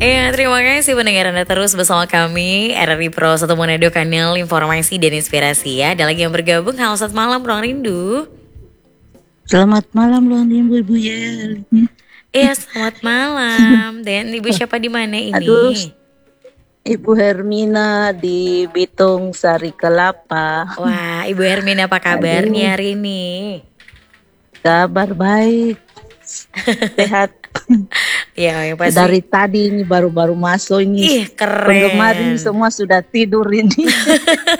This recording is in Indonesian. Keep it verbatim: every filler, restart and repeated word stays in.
Iya, terima kasih pendengar Anda terus bersama kami R R I Pro satu Manado, kanal informasi dan inspirasi ya. Ada lagi yang bergabung. Halo, selamat malam Ruang Rindu. Selamat malam Ruang Rindu Ibu ya. Iya, selamat malam. Dan Ibu siapa di mana ini? Aduh, Ibu Hermina di Bitung Sari Kelapa. Wah, Ibu Hermina apa kabarnya hari ini? Kabar baik, sehat. Ya, yang pasti. Dari tadi ini baru-baru masuk ini. Ih, keren. Penggemar ini semua sudah tidur ini.